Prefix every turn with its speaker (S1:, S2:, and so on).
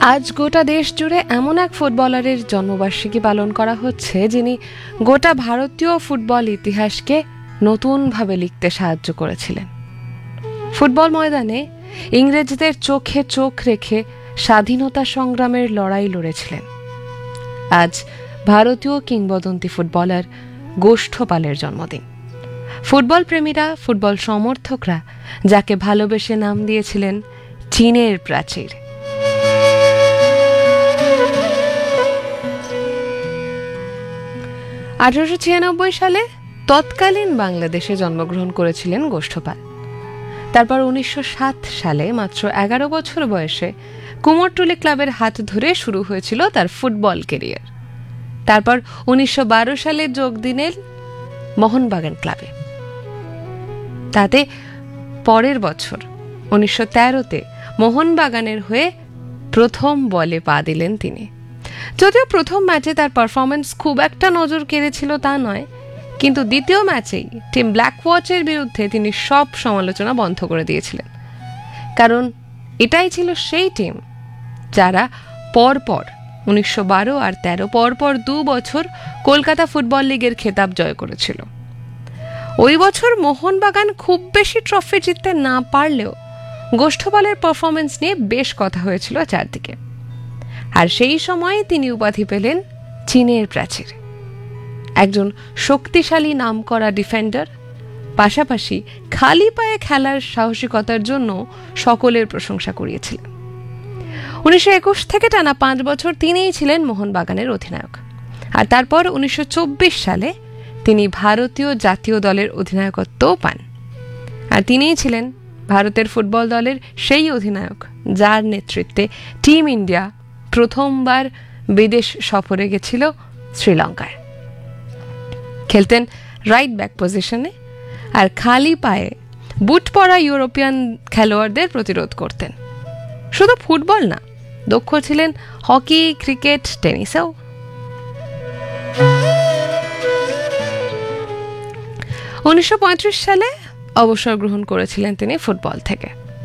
S1: আজ গোটা দেশ জুড়ে এমন এক ফুটবলারের জন্মবার্ষিকী পালন করা হচ্ছে যিনি গোটা ভারতীয় ফুটবল ইতিহাসকে নতুনভাবে লিখতে সাহায্য করেছিলেন। ফুটবল ময়দানে ইংরেজদের চোখে চোখ রেখে স্বাধীনতা সংগ্রামের লড়াই লড়েছিলেন। আজ ভারতীয় কিংবদন্তি ফুটবলার গোষ্ঠপালের জন্মদিন। ফুটবল প্রেমীরা, ফুটবল সমর্থকরা যাকে ভালোবেসে নাম দিয়েছিলেন চীনের প্রাচীর। 1896 সালে তৎকালীন বাংলাদেশে জন্মগ্রহণ করেছিলেন গোষ্ঠপাল। তারপর 1907 সালে মাত্র 11 বছর বয়সে কুমোরটুলি ক্লাবের হাত ধরে শুরু হয়েছিল তার ফুটবল ক্যারিয়ার। তারপর 1912 সালে যোগ দিলেন মোহনবাগান ক্লাবে। তাতে পরের বছর 1913-তে মোহনবাগানের হয়ে প্রথম বলে পা দিলেন তিনি। যদিও প্রথম ম্যাচে তার পারফরমেন্স খুব একটা নজর কেড়েছিল তা নয়, কিন্তু দ্বিতীয় ম্যাচেই টিম ব্ল্যাক ওয়াচের বিরুদ্ধে তিনি সব সমালোচনা বন্ধ করে দিয়েছিলেন। কারণ এটাই ছিল সেই টিম যারা পরপর 1912 আর 13 পরপর 2 বছর কলকাতা ফুটবল লিগের খেতাব জয় করেছিল। ওই বছর মোহনবাগান খুব বেশি ট্রফি জিততে না পারলেও গোষ্ঠপালের পারফরমেন্স নিয়ে বেশ কথা হয়েছিল চারদিকে। আর সেই সময় তিনি উপাধি পেলেন চীনের প্রাচীর। একজন শক্তিশালী নামকরা ডিফেন্ডার, পাশাপাশি খালি পায়ে খেলার সাহসিকতার জন্য সকলের প্রশংসা কুড়িয়েছিলেন। 1921 থেকে টানা 5 বছর তিনিই ছিলেন মোহনবাগানের অধিনায়ক। আর তারপর 1924 সালে তিনি ভারতীয় জাতীয় দলের অধিনায়কত্বও পান। আর তিনিই ছিলেন ভারতের ফুটবল দলের সেই অধিনায়ক যার নেতৃত্বে টিম ইন্ডিয়া প্রথমবার বিদেশ সফরে গেছিল শ্রীলঙ্কায়। খেলতেন রাইট ব্যাক পজিশনে আর খালি পায়ে বুট পরা ইউরোপিয়ান খেলোয়াড়দের প্রতিরোধ করতেন। শুধু ফুটবল না, দক্ষ ছিলেন হকি, ক্রিকেট, টেনিসেও। 1935 সালে অবসর গ্রহণ করেছিলেন তিনি ফুটবল থেকে।